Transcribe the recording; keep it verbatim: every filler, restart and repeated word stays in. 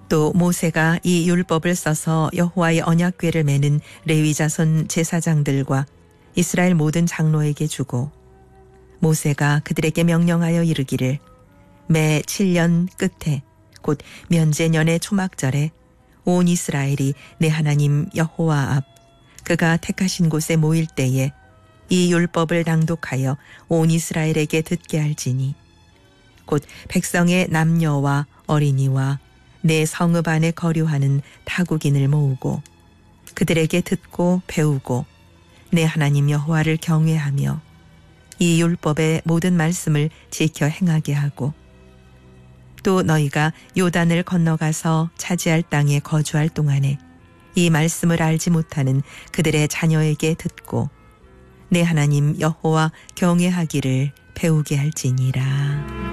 또 모세가 이 율법을 써서 여호와의 언약궤를 매는 레위 자손 제사장들과 이스라엘 모든 장로에게 주고 모세가 그들에게 명령하여 이르기를 매 칠 년 끝에 곧 면제년의 초막절에 온 이스라엘이 내 하나님 여호와 앞 그가 택하신 곳에 모일 때에 이 율법을 낭독하여 온 이스라엘에게 듣게 할지니 곧 백성의 남녀와 어린이와 내 성읍 안에 거류하는 타국인을 모으고 그들에게 듣고 배우고 내 하나님 여호와를 경외하며 이 율법의 모든 말씀을 지켜 행하게 하고 또 너희가 요단을 건너가서 차지할 땅에 거주할 동안에 이 말씀을 알지 못하는 그들의 자녀에게 듣고 내 하나님 여호와 경외하기를 배우게 할지니라.